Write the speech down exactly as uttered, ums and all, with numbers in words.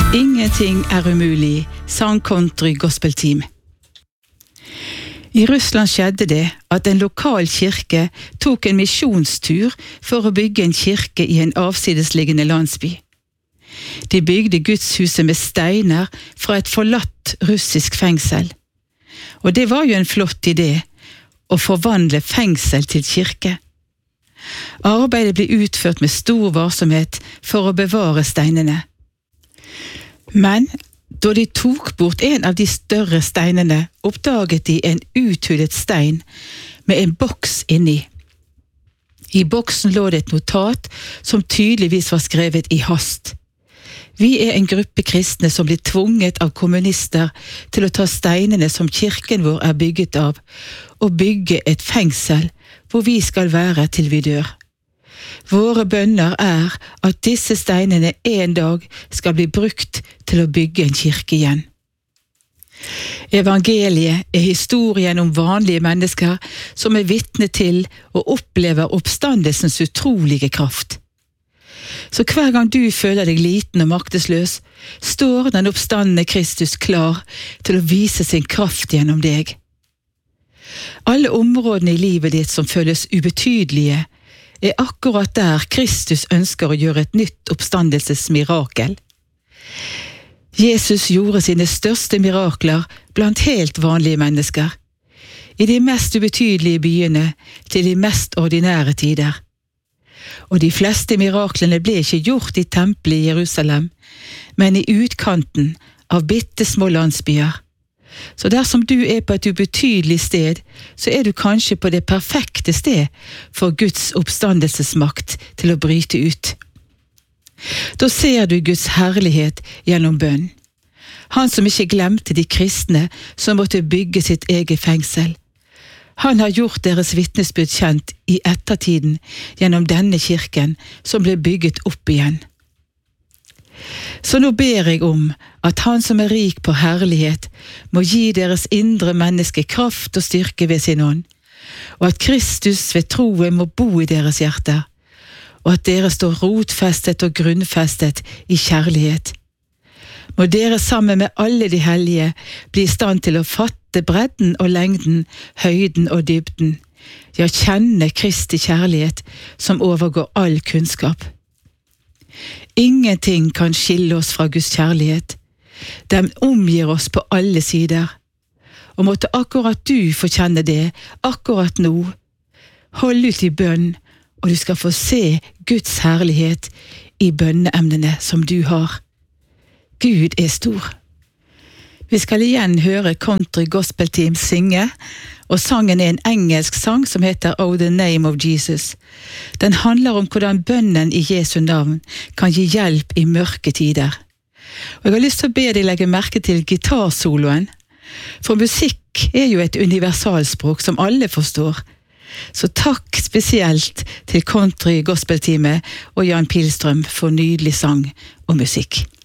Ingenting er umulig, sang Country Gospel Team. I Russland skjedde det at en lokal kirke tok en misjonstur for å bygge en kirke i en avsidesliggende landsby. De bygde gudshuset med steiner fra et forlatt russisk fengsel. Og det var jo en flott idé, å forvandle fengsel til kirke. Arbeidet ble utført med stor varsomhet for å bevare steinene. Men da de tok bort en av de større steinene, oppdaget de en uthulet stein med en boks inni. I boksen lå det et notat som tydeligvis var skrevet i hast. Vi er en gruppe kristne som blir tvunget av kommunister til å ta steinene som kirken vår er bygget av, og bygge et fengsel hvor vi skal være til vi dør. Våre bønner er at disse steinene en dag skal bli brukt til å bygge en kirke igjen. Evangeliet er historien om vanlige mennesker som er vitne til og opplever oppstandelsens utrolige kraft. Så hver gang du føler deg liten og maktesløs, står den oppstandende Kristus klar til å vise sin kraft gjennom deg. Alle områdene i livet ditt som føles ubetydelige, er akkurat der Kristus ønsker å gjøre et nytt oppstandelsesmirakel. Jesus gjorde sine største mirakler blant helt vanlige mennesker, i de mest ubetydelige byene til de mest ordinære tider. Og de fleste miraklene ble ikke gjort i tempelet i Jerusalem, men i utkanten av bittesmå landsbyer. Så dersom du er på et ubetydelig sted, så er du kanskje på det perfekte sted for Guds oppstandelsesmakt til å bryte ut. Da ser du Guds herlighet gjennom bønn. Han som ikke glemte de kristne som måtte bygge sitt eget fengsel. Han har gjort deres vitnesbyrd kjent i ettertiden gjennom denne kirken som ble bygget opp igjen. Så nå ber jeg om at han som er rik på herlighet må gi deres indre menneske kraft og styrke ved sin ånd, og at Kristus ved troen må bo i deres hjerter, og at dere står rotfestet og grunnfestet i kjærlighet. Må dere sammen med alle de hellige bli i stand til å fatte bredden og lengden, høyden og dybden, ja, kjenne Kristi kjærlighet som overgår all kunnskap. Ingenting kan skille oss fra Guds kjærlighet. Den omgir oss på alle sider. Og måtte akkurat du få kjenne det, akkurat nå. Hold ut i bønn, og du skal få se Guds herlighet i bønneemnene som du har. Gud er stor. Vi skal igjen høre Country Gospel Team synge, og sangen er en engelsk sang som heter Oh the Name of Jesus. Den handler om hvordan bønnen i Jesu navn kan gi hjelp i mørke tider. Og jeg har lyst til å be deg legge merke til gitarsoloen, for musikk er jo et universalspråk som alle forstår. Så takk spesielt til Country Gospel Teamet og Jan Pilstrøm for nydelig sang og musikk.